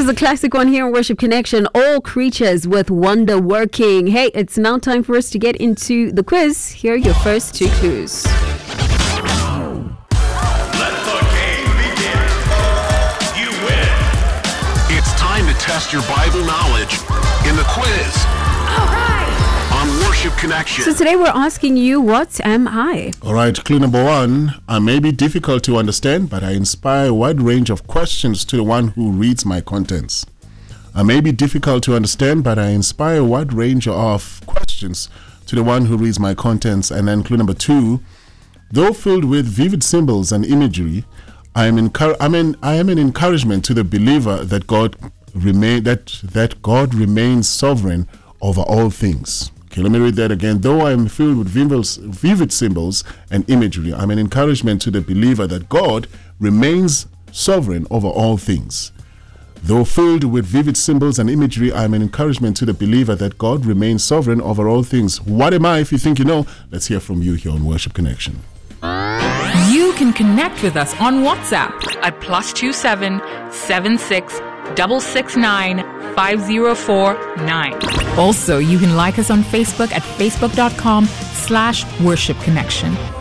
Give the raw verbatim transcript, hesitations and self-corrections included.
is a classic one here on Worship Connection. All creatures with wonder working. Hey, it's now time for us to get into the quiz. Here are your first two clues. Test your Bible knowledge in the quiz. All right. On Worship Connection. So today we're asking you, what am I? All right, clue number one. I may be difficult to understand, but I inspire a wide range of questions to the one who reads my contents. I may be difficult to understand, but I inspire a wide range of questions to the one who reads my contents. And then clue number two. Though filled with vivid symbols and imagery, I am, encour- I mean, I am an encouragement to the believer that God remain that that God remains sovereign over all things. Okay, let me read that again. Though I am filled with vivid, vivid symbols and imagery, I'm an encouragement to the believer that God remains sovereign over all things. Though filled with vivid symbols and imagery, I'm an encouragement to the believer that God remains sovereign over all things. What am I? If you think you know, let's hear from you here on Worship Connection. You can connect with us on WhatsApp at plus two seven seven six double six nine five zero four nine. Also, you can like us on Facebook at facebook dot com slash worship connection.